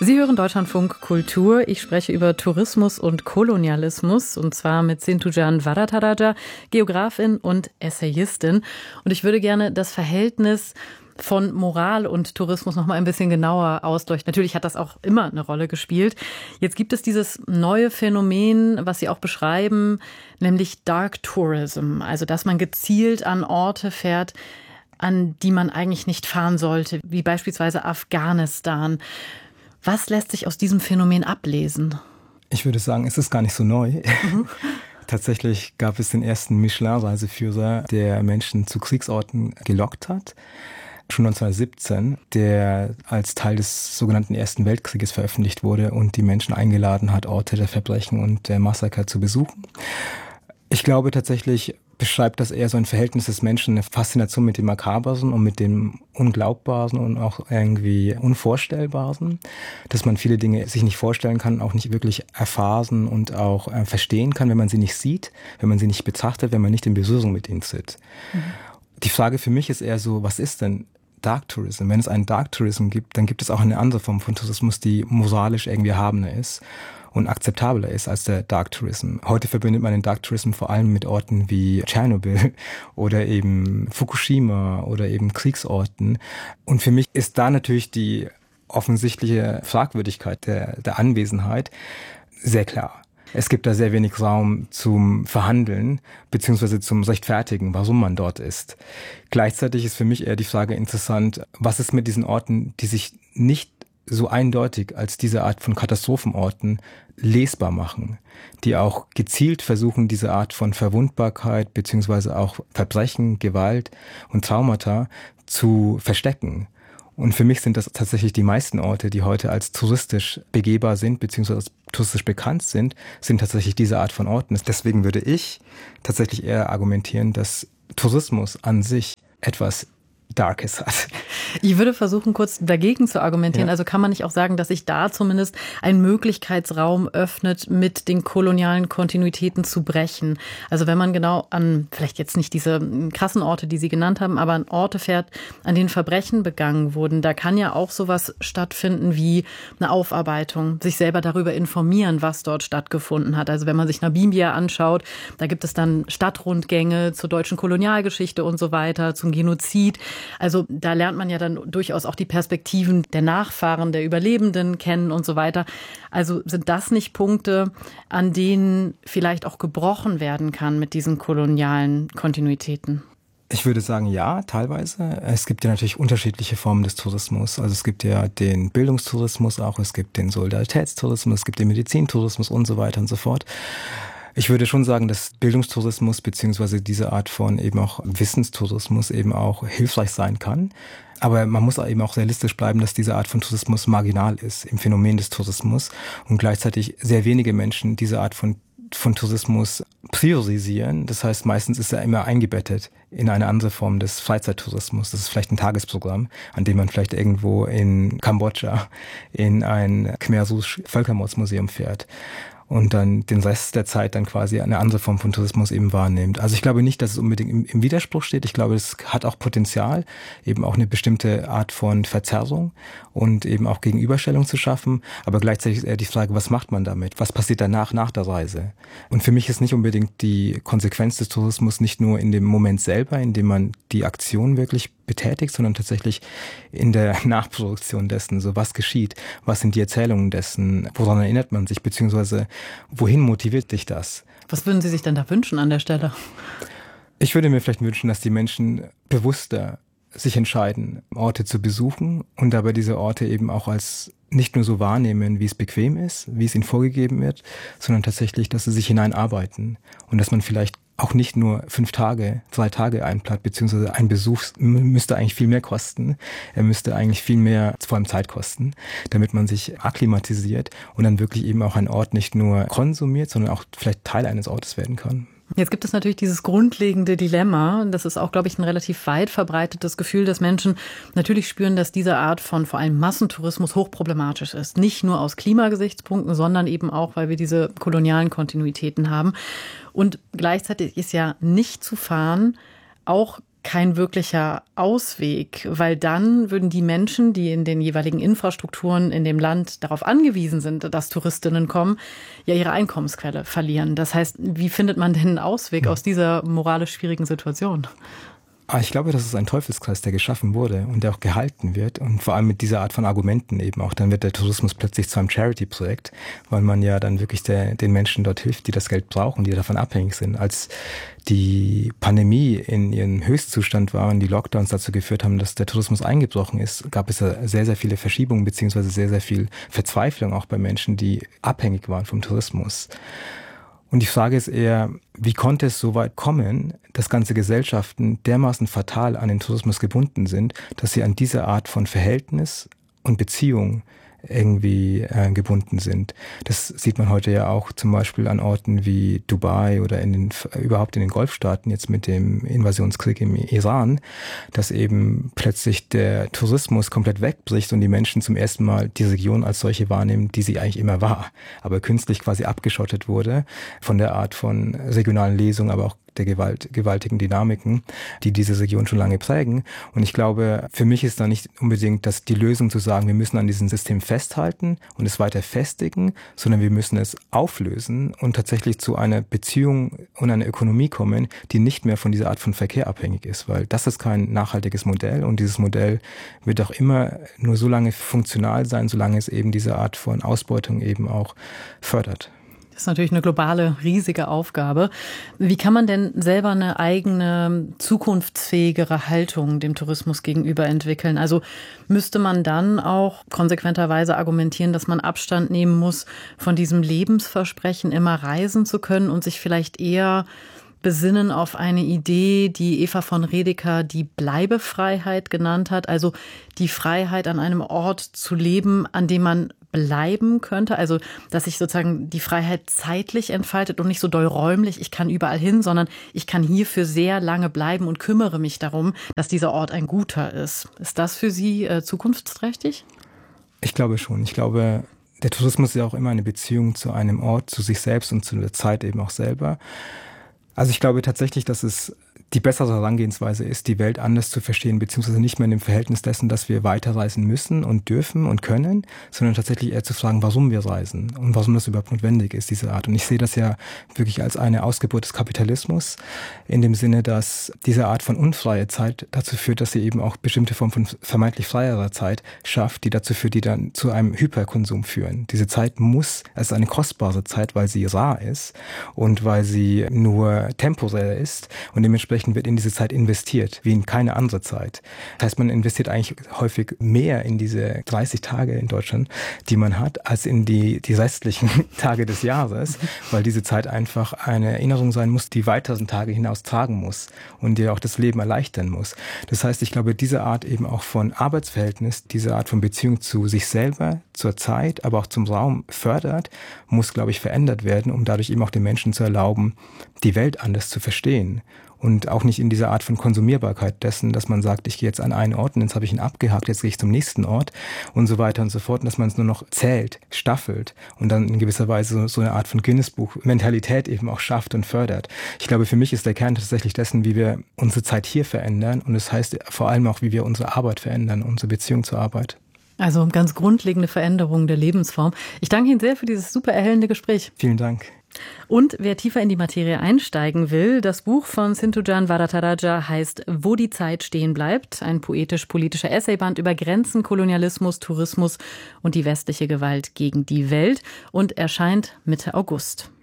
Sie hören Deutschlandfunk Kultur. Ich spreche über Tourismus und Kolonialismus, und zwar mit Sintujan Varadaraja, Geografin und Essayistin. Und ich würde gerne das Verhältnis von Moral und Tourismus noch mal ein bisschen genauer ausleuchten. Natürlich hat das auch immer eine Rolle gespielt. Jetzt gibt es dieses neue Phänomen, was Sie auch beschreiben, nämlich Dark Tourism. Also, dass man gezielt an Orte fährt, an die man eigentlich nicht fahren sollte, wie beispielsweise Afghanistan. Was lässt sich aus diesem Phänomen ablesen? Ich würde sagen, es ist gar nicht so neu. Tatsächlich gab es den ersten Michelin-Reiseführer, der Menschen zu Kriegsorten gelockt hat. Schon 1917, der als Teil des sogenannten Ersten Weltkrieges veröffentlicht wurde und die Menschen eingeladen hat, Orte der Verbrechen und der Massaker zu besuchen. Ich glaube tatsächlich, beschreibt das eher so ein Verhältnis des Menschen, eine Faszination mit dem Makabersten und mit dem Unglaubbarsten und auch irgendwie Unvorstellbarsten, dass man viele Dinge sich nicht vorstellen kann, auch nicht wirklich erfahren und auch verstehen kann, wenn man sie nicht sieht, wenn man sie nicht betrachtet, wenn man nicht in Berührung mit ihnen tritt. Die Frage für mich ist eher so, was ist denn Dark Tourism? Wenn es einen Dark Tourism gibt, dann gibt es auch eine andere Form von Tourismus, die moralisch irgendwie erhabener ist und akzeptabler ist als der Dark Tourism. Heute verbindet man den Dark Tourism vor allem mit Orten wie Tschernobyl oder eben Fukushima oder eben Kriegsorten. Und für mich ist da natürlich die offensichtliche Fragwürdigkeit der Anwesenheit sehr klar. Es gibt da sehr wenig Raum zum Verhandeln bzw. zum Rechtfertigen, warum man dort ist. Gleichzeitig ist für mich eher die Frage interessant, was ist mit diesen Orten, die sich nicht so eindeutig als diese Art von Katastrophenorten lesbar machen, die auch gezielt versuchen, diese Art von Verwundbarkeit beziehungsweise auch Verbrechen, Gewalt und Traumata zu verstecken. Und für mich sind das tatsächlich die meisten Orte, die heute als touristisch begehbar sind beziehungsweise als touristisch bekannt sind tatsächlich diese Art von Orten. Deswegen würde ich tatsächlich eher argumentieren, dass Tourismus an sich etwas Darkes hat. Ich würde versuchen, kurz dagegen zu argumentieren. Ja. Also kann man nicht auch sagen, dass sich da zumindest ein Möglichkeitsraum öffnet, mit den kolonialen Kontinuitäten zu brechen? Also wenn man genau an, vielleicht jetzt nicht diese krassen Orte, die Sie genannt haben, aber an Orte fährt, an denen Verbrechen begangen wurden, da kann ja auch sowas stattfinden wie eine Aufarbeitung, sich selber darüber informieren, was dort stattgefunden hat. Also wenn man sich Namibia anschaut, da gibt es dann Stadtrundgänge zur deutschen Kolonialgeschichte und so weiter, zum Genozid. Also da lernt man ja dann durchaus auch die Perspektiven der Nachfahren, der Überlebenden kennen und so weiter. Also sind das nicht Punkte, an denen vielleicht auch gebrochen werden kann mit diesen kolonialen Kontinuitäten? Ich würde sagen, ja, teilweise. Es gibt ja natürlich unterschiedliche Formen des Tourismus. Also es gibt ja den Bildungstourismus auch, es gibt den Solidaritätstourismus, es gibt den Medizintourismus und so weiter und so fort. Ich würde schon sagen, dass Bildungstourismus beziehungsweise diese Art von eben auch Wissenstourismus eben auch hilfreich sein kann. Aber man muss eben auch realistisch bleiben, dass diese Art von Tourismus marginal ist im Phänomen des Tourismus und gleichzeitig sehr wenige Menschen diese Art von Tourismus priorisieren. Das heißt, meistens ist er immer eingebettet in eine andere Form des Freizeittourismus. Das ist vielleicht ein Tagesprogramm, an dem man vielleicht irgendwo in Kambodscha in ein Khmer Rouge Völkermordsmuseum fährt und dann den Rest der Zeit dann quasi eine andere Form von Tourismus eben wahrnimmt. Also ich glaube nicht, dass es unbedingt im Widerspruch steht. Ich glaube, es hat auch Potenzial, eben auch eine bestimmte Art von Verzerrung und eben auch Gegenüberstellung zu schaffen. Aber gleichzeitig ist eher die Frage, was macht man damit? Was passiert danach, nach der Reise? Und für mich ist nicht unbedingt die Konsequenz des Tourismus nicht nur in dem Moment selber, in dem man die Aktion wirklich betätigt, sondern tatsächlich in der Nachproduktion dessen. So, was geschieht? Was sind die Erzählungen dessen? Woran erinnert man sich? Beziehungsweise, wohin motiviert dich das? Was würden Sie sich denn da wünschen an der Stelle? Ich würde mir vielleicht wünschen, dass die Menschen bewusster sich entscheiden, Orte zu besuchen und dabei diese Orte eben auch als nicht nur so wahrnehmen, wie es bequem ist, wie es ihnen vorgegeben wird, sondern tatsächlich, dass sie sich hineinarbeiten und dass man vielleicht auch nicht nur 5 Tage, 3 Tage einplant, beziehungsweise ein Besuch müsste eigentlich viel mehr kosten. Er müsste eigentlich viel mehr, vor allem Zeit kosten, damit man sich akklimatisiert und dann wirklich eben auch ein Ort nicht nur konsumiert, sondern auch vielleicht Teil eines Ortes werden kann. Jetzt gibt es natürlich dieses grundlegende Dilemma. Das ist auch, glaube ich, ein relativ weit verbreitetes Gefühl, dass Menschen natürlich spüren, dass diese Art von vor allem Massentourismus hochproblematisch ist. Nicht nur aus Klimagesichtspunkten, sondern eben auch, weil wir diese kolonialen Kontinuitäten haben. Und gleichzeitig ist ja nicht zu fahren auch kein wirklicher Ausweg, weil dann würden die Menschen, die in den jeweiligen Infrastrukturen in dem Land darauf angewiesen sind, dass Touristinnen kommen, ja ihre Einkommensquelle verlieren. Das heißt, wie findet man denn einen Ausweg aus dieser moralisch schwierigen Situation? Ich glaube, das ist ein Teufelskreis, der geschaffen wurde und der auch gehalten wird. Und vor allem mit dieser Art von Argumenten eben auch. Dann wird der Tourismus plötzlich zu einem Charity-Projekt, weil man ja dann wirklich den Menschen dort hilft, die das Geld brauchen, die davon abhängig sind. Als die Pandemie in ihrem Höchstzustand war und die Lockdowns dazu geführt haben, dass der Tourismus eingebrochen ist, gab es ja sehr, sehr viele Verschiebungen beziehungsweise sehr, sehr viel Verzweiflung auch bei Menschen, die abhängig waren vom Tourismus. Und die Frage ist eher, wie konnte es so weit kommen, dass ganze Gesellschaften dermaßen fatal an den Tourismus gebunden sind, dass sie an diese Art von Verhältnis und Beziehung irgendwie gebunden sind. Das sieht man heute ja auch zum Beispiel an Orten wie Dubai oder überhaupt in den Golfstaaten jetzt mit dem Invasionskrieg im Iran, dass eben plötzlich der Tourismus komplett wegbricht und die Menschen zum ersten Mal die Region als solche wahrnehmen, die sie eigentlich immer war, aber künstlich quasi abgeschottet wurde von der Art von regionalen Lesungen, aber auch der gewaltigen Dynamiken, die diese Region schon lange prägen. Und ich glaube, für mich ist da nicht unbedingt die Lösung zu sagen, wir müssen an diesem System festhalten und es weiter festigen, sondern wir müssen es auflösen und tatsächlich zu einer Beziehung und einer Ökonomie kommen, die nicht mehr von dieser Art von Verkehr abhängig ist, weil das ist kein nachhaltiges Modell und dieses Modell wird auch immer nur so lange funktional sein, solange es eben diese Art von Ausbeutung eben auch fördert. Das ist natürlich eine globale, riesige Aufgabe. Wie kann man denn selber eine eigene, zukunftsfähigere Haltung dem Tourismus gegenüber entwickeln? Also müsste man dann auch konsequenterweise argumentieren, dass man Abstand nehmen muss von diesem Lebensversprechen, immer reisen zu können und sich vielleicht eher besinnen auf eine Idee, die Eva von Redeker die Bleibefreiheit genannt hat, also die Freiheit, an einem Ort zu leben, an dem man bleiben könnte, also dass sich sozusagen die Freiheit zeitlich entfaltet und nicht so doll räumlich, ich kann überall hin, sondern ich kann hier für sehr lange bleiben und kümmere mich darum, dass dieser Ort ein guter ist. Ist das für Sie zukunftsträchtig? Ich glaube schon. Ich glaube, der Tourismus ist ja auch immer eine Beziehung zu einem Ort, zu sich selbst und zu der Zeit eben auch selber. Also ich glaube tatsächlich, dass es die bessere Herangehensweise ist, die Welt anders zu verstehen, beziehungsweise nicht mehr in dem Verhältnis dessen, dass wir weiterreisen müssen und dürfen und können, sondern tatsächlich eher zu fragen, warum wir reisen und warum das überhaupt notwendig ist, diese Art. Und ich sehe das ja wirklich als eine Ausgeburt des Kapitalismus, in dem Sinne, dass diese Art von unfreie Zeit dazu führt, dass sie eben auch bestimmte Formen von vermeintlich freierer Zeit schafft, die dazu führt, die dann zu einem Hyperkonsum führen. Diese Zeit es ist eine kostbare Zeit, weil sie rar ist und weil sie nur temporär ist und dementsprechend wird in diese Zeit investiert, wie in keine andere Zeit. Das heißt, man investiert eigentlich häufig mehr in diese 30 Tage in Deutschland, die man hat, als in die restlichen Tage des Jahres, weil diese Zeit einfach eine Erinnerung sein muss, die weiteren Tage hinaus tragen muss und die auch das Leben erleichtern muss. Das heißt, ich glaube, diese Art eben auch von Arbeitsverhältnis, diese Art von Beziehung zu sich selber, zur Zeit, aber auch zum Raum fördert, muss, glaube ich, verändert werden, um dadurch eben auch den Menschen zu erlauben, die Welt anders zu verstehen. Und auch nicht in dieser Art von Konsumierbarkeit dessen, dass man sagt, ich gehe jetzt an einen Ort und jetzt habe ich ihn abgehakt, jetzt gehe ich zum nächsten Ort und so weiter und so fort. Und dass man es nur noch zählt, staffelt und dann in gewisser Weise so eine Art von Guinness-Buch-Mentalität eben auch schafft und fördert. Ich glaube, für mich ist der Kern tatsächlich dessen, wie wir unsere Zeit hier verändern. Und das heißt vor allem auch, wie wir unsere Arbeit verändern, unsere Beziehung zur Arbeit. Also ganz grundlegende Veränderung der Lebensform. Ich danke Ihnen sehr für dieses super erhellende Gespräch. Vielen Dank. Und wer tiefer in die Materie einsteigen will, das Buch von Sindhujan Varadaraja heißt Wo die Zeit stehen bleibt, ein poetisch-politischer Essayband über Grenzen, Kolonialismus, Tourismus und die westliche Gewalt gegen die Welt und erscheint Mitte August.